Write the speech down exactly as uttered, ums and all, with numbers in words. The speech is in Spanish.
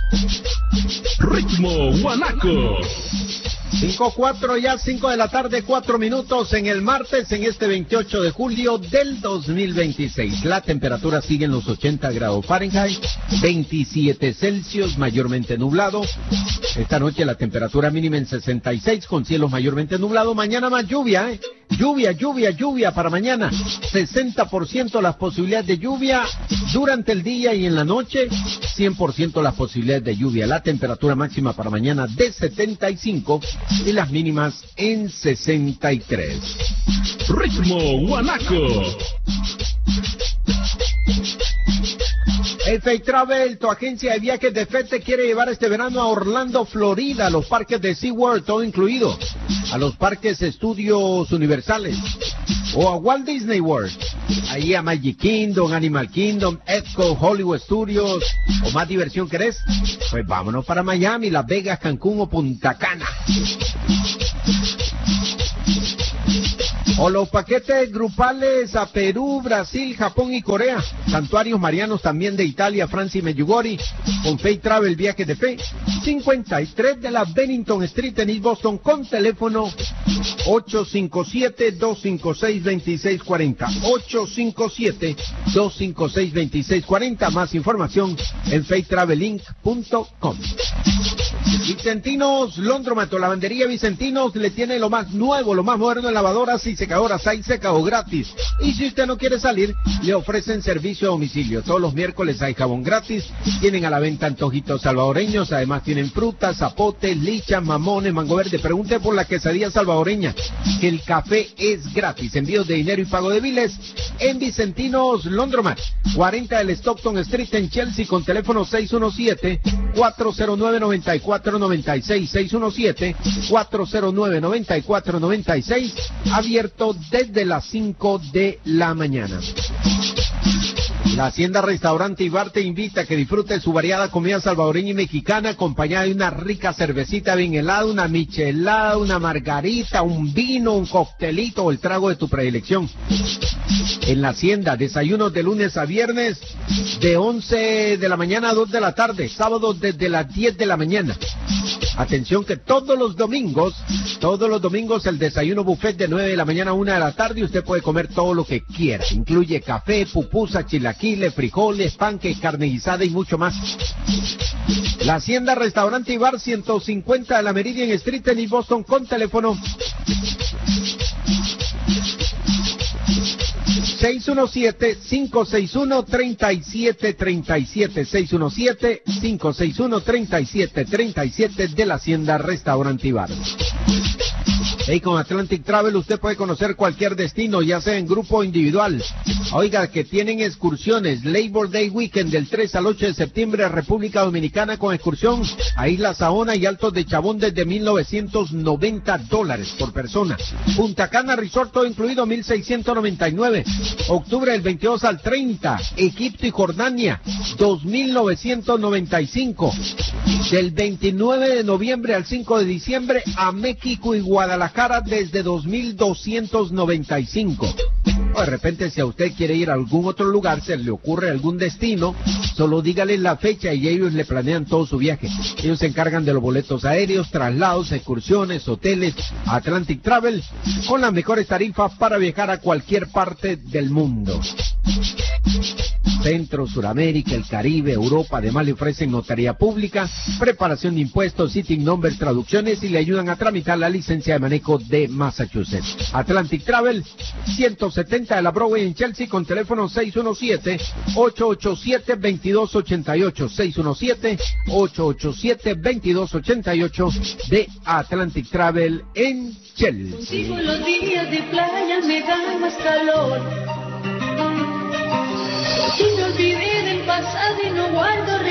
Ritmo Guanaco. cinco cuatro, ya cinco de la tarde, cuatro minutos en el martes, en este veintiocho de julio del dos mil veintiséis. La temperatura sigue en los ochenta grados Fahrenheit, veintisiete Celsius, mayormente nublado. Esta noche la temperatura mínima en sesenta y seis, con cielos mayormente nublado. Mañana más lluvia, ¿eh? Lluvia, lluvia, lluvia para mañana. sesenta por ciento las posibilidades de lluvia durante el día y en la noche. cien por ciento las posibilidades de lluvia. La temperatura máxima para mañana de setenta y cinco y las mínimas en sesenta y tres. Ritmo Guanaco. F A Travel, tu agencia de viajes de F E D, te quiere llevar este verano a Orlando, Florida, a los parques de SeaWorld, todo incluido, a los parques Estudios Universales, o a Walt Disney World, ahí a Magic Kingdom, Animal Kingdom, Epcot, Hollywood Studios, o más diversión querés, pues vámonos para Miami, Las Vegas, Cancún o Punta Cana. O los paquetes grupales a Perú, Brasil, Japón y Corea. Santuarios marianos también de Italia, Francia y Medjugorje. Con F A Travel, viajes de fe. cincuenta y tres de la Bennington Street en East Boston, con teléfono ocho cinco siete, dos cinco seis, dos seis cuatro cero. ocho cinco siete, dos cinco seis, dos seis cuatro cero. Más información en f a travel inc punto com. Vicentinos Laundromat, lavandería Vicentinos le tiene lo más nuevo, lo más moderno en lavadoras y secadoras, hay secado gratis. Y si usted no quiere salir, le ofrecen servicio a domicilio. Todos los miércoles hay jabón gratis, tienen a la venta antojitos salvadoreños, además tienen frutas, zapotes, lichas, mamones, mango verde. Pregunte por la quesadilla salvadoreña, que el café es gratis. Envíos de dinero y pago de biles en Vicentinos Laundromat, cuarenta del Stockton Street en Chelsea, con teléfono seis uno siete, cuatro cero nueve, nueve cuatro nueve seis, seis uno siete, cuatro cero nueve, nueve cuatro nueve seis, abierto desde las cinco de la mañana. La Hacienda Restaurante y Bar te invita a que disfrutes su variada comida salvadoreña y mexicana, acompañada de una rica cervecita bien helada, una michelada, una margarita, un vino, un coctelito o el trago de tu predilección. En la Hacienda, desayunos de lunes a viernes de once de la mañana a dos de la tarde, sábados desde las diez de la mañana. Atención que todos los domingos, todos los domingos el desayuno buffet de nueve de la mañana a una de la tarde, y usted puede comer todo lo que quiera. Incluye café, pupusa, chilaquiles, frijoles, panques, carne guisada y mucho más. La Hacienda Restaurante y Bar, ciento cincuenta de la Meridian Street en East Boston, con teléfono seis uno siete, cinco seis uno, tres siete tres siete, seis uno siete, cinco seis uno, tres siete tres siete de la Hacienda Restaurante y Bar. Y con Atlantic Travel usted puede conocer cualquier destino, ya sea en grupo o individual. Oiga, que tienen excursiones, Labor Day Weekend del tres al ocho de septiembre a República Dominicana, con excursión a Isla Saona y Altos de Chabón desde mil novecientos noventa dólares por persona. Punta Cana Resort, todo incluido, mil seiscientos noventa y nueve. Octubre del veintidós al treinta, Egipto y Jordania, dos mil novecientos noventa y cinco. Del veintinueve de noviembre al cinco de diciembre a México y Guadalajara desde dos mil doscientos noventa y cinco. O de repente, si a usted quiere ir a algún otro lugar, se le ocurre algún destino, solo dígale la fecha y ellos le planean todo su viaje. Ellos se encargan de los boletos aéreos, traslados, excursiones, hoteles. Atlantic Travel, con las mejores tarifas para viajar a cualquier parte del mundo. Centro, Suramérica, el Caribe, Europa. Además le ofrecen notaría pública, preparación de impuestos, sitting numbers, traducciones, y le ayudan a tramitar la licencia de manejo de Massachusetts. Atlantic Travel, ciento setenta de la Broadway en Chelsea, con teléfono seis uno siete, ocho ocho siete, dos dos ocho ocho, seis uno siete, ocho ocho siete, dos dos ocho ocho de Atlantic Travel en Chelsea. Contigo los días de playa me dan más calor. Y me olvidé del pasado y no guardo